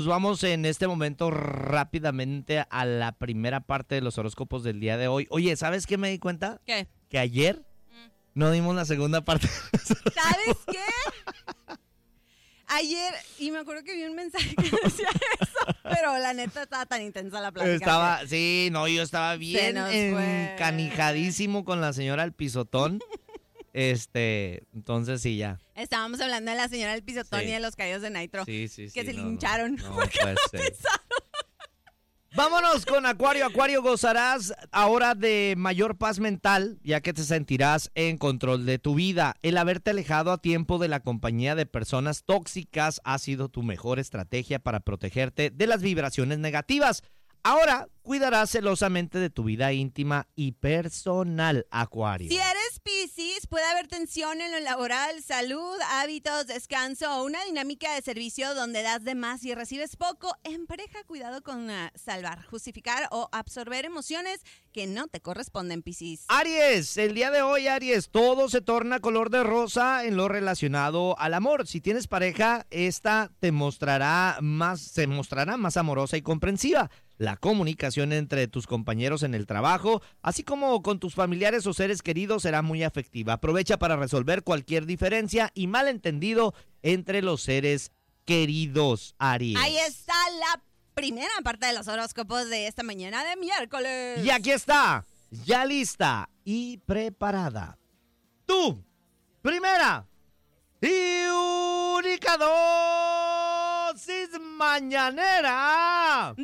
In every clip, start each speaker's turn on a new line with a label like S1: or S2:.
S1: Nos vamos en este momento rápidamente a la primera parte de los horóscopos del día de hoy. Oye, ¿sabes qué me di cuenta?
S2: ¿Qué?
S1: Que ayer no dimos la segunda parte.
S2: ¿Sabes qué? Ayer, y me acuerdo que vi un mensaje que decía eso, pero la neta estaba tan intensa la plática.
S1: Yo estaba bien encanijadísimo con la señora El Pisotón. Entonces sí, ya.
S2: Estábamos hablando de la señora del pisotón y de los caídos de Nitro.
S1: Sí.
S2: Que se lincharon.
S1: No,
S2: porque
S1: puede
S2: lo
S1: ser.
S2: pisaron.
S1: Vámonos con Acuario. Acuario, gozarás ahora de mayor paz mental, ya que te sentirás en control de tu vida. El haberte alejado a tiempo de la compañía de personas tóxicas ha sido tu mejor estrategia para protegerte de las vibraciones negativas. Ahora cuidarás celosamente de tu vida íntima y personal, Acuario.
S2: Si eres Piscis, puede haber tensión en lo laboral, salud, hábitos, descanso o una dinámica de servicio donde das de más y recibes poco. En pareja, cuidado con salvar, justificar o absorber emociones que no te corresponden, Piscis.
S1: Aries, el día de hoy, Aries, todo se torna color de rosa en lo relacionado al amor. Si tienes pareja, esta se mostrará más amorosa y comprensiva. La comunicación entre tus compañeros en el trabajo, así como con tus familiares o seres queridos, será muy afectiva. Aprovecha para resolver cualquier diferencia y malentendido entre los seres queridos, Aries.
S2: Ahí está la primera parte de los horóscopos de esta mañana de miércoles.
S1: Y aquí está, ya lista y preparada. Tu primera y única dosis mañanera
S2: del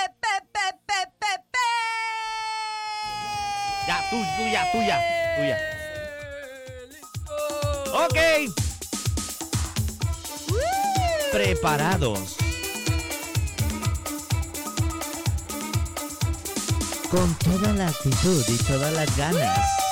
S1: Ya, tuya.
S2: ¡Listo!
S1: Ok. Preparados. Con toda la actitud y todas las ganas.